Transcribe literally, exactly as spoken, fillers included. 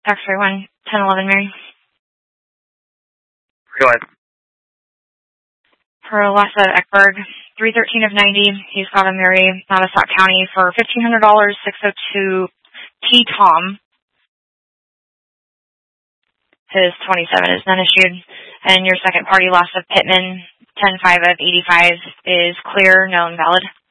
X-ray one, ten eleven Mary. Go ahead. For Lessa Eckberg, three thirteen of ninety. He's got a Mary, Nottawasac County for fifteen hundred dollars, six oh two T Tom. His twenty-seven is none issued. And your second party loss of Pittman, ten five of eighty-five is clear, no invalid.